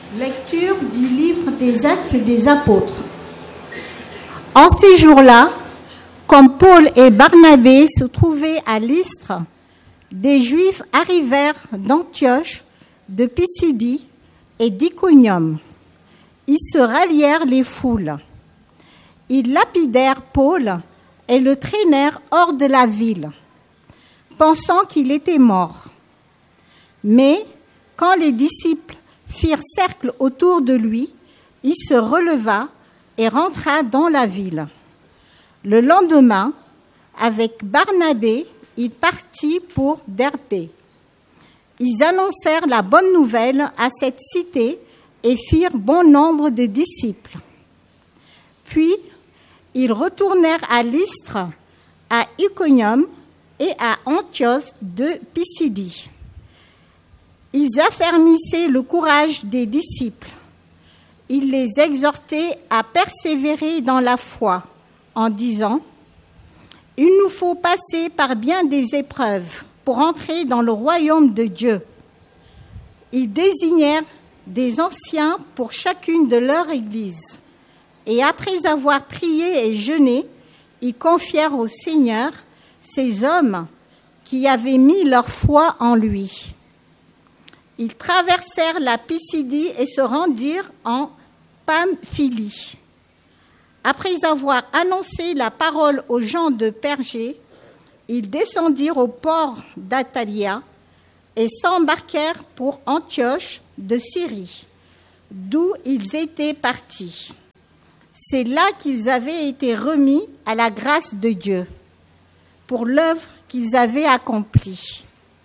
Lecture du livre des Actes des Apôtres. En ces jours-là, comme Paul et Barnabé se trouvaient à Lystre, des Juifs arrivèrent d'Antioche, de Pisidie et d'Iconium. Ils se rallièrent les foules. Ils lapidèrent Paul et le traînèrent hors de la ville, pensant qu'il était mort. Mais quand les disciples firent cercle autour de lui, il se releva et rentra dans la ville. Le lendemain, avec Barnabé, il partit pour Derbe. Ils annoncèrent la bonne nouvelle à cette cité et firent bon nombre de disciples. Puis, ils retournèrent à Lystre, à Iconium et à Antioche de Pisidie. Ils affermissaient le courage des disciples. Ils les exhortaient à persévérer dans la foi en disant « Il nous faut passer par bien des épreuves pour entrer dans le royaume de Dieu. » Ils désignèrent des anciens pour chacune de leur église. Et après avoir prié et jeûné, ils confièrent au Seigneur ces hommes qui avaient mis leur foi en lui. Ils traversèrent la Pisidie et se rendirent en Pamphylie. Après avoir annoncé la parole aux gens de Pergé, ils descendirent au port d'Attalia et s'embarquèrent pour Antioche de Syrie, d'où ils étaient partis. C'est là qu'ils avaient été remis à la grâce de Dieu pour l'œuvre qu'ils avaient accomplie.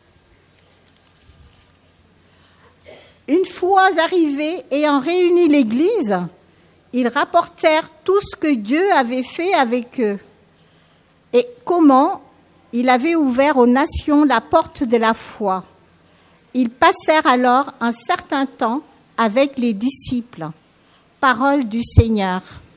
Une fois arrivés ayant réuni l'Église, ils rapportèrent tout ce que Dieu avait fait avec eux et comment il avait ouvert aux nations la porte de la foi. Ils passèrent alors un certain temps avec les disciples. Parole du Seigneur.